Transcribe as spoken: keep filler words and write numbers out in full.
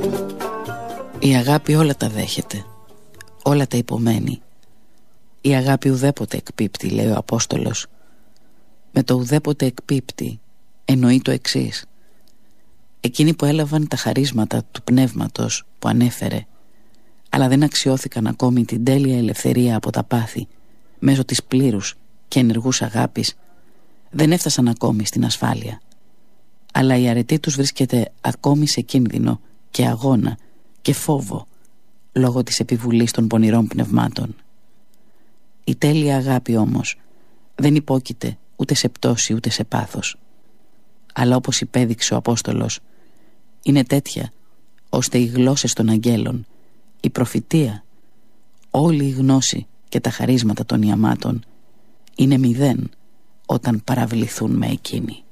Η αγάπη όλα τα δέχεται, όλα τα υπομένει. Η αγάπη ουδέποτε εκπίπτει, λέει ο Απόστολος. Με το ουδέποτε εκπίπτει εννοεί το εξής: εκείνοι που έλαβαν τα χαρίσματα του πνεύματος που ανέφερε, αλλά δεν αξιώθηκαν ακόμη την τέλεια ελευθερία από τα πάθη μέσω της πλήρους και ενεργούς αγάπης, δεν έφτασαν ακόμη στην ασφάλεια. Αλλά η αρετή τους βρίσκεται ακόμη σε κίνδυνο και αγώνα και φόβο λόγω της επιβουλής των πονηρών πνευμάτων. Η τέλεια αγάπη όμως δεν υπόκειται ούτε σε πτώση ούτε σε πάθος, αλλά όπως υπέδειξε ο Απόστολος, είναι τέτοια ώστε οι γλώσσες των αγγέλων, η προφητεία, όλη η γνώση και τα χαρίσματα των ιαμάτων είναι μηδέν όταν παραβληθούν με εκείνη.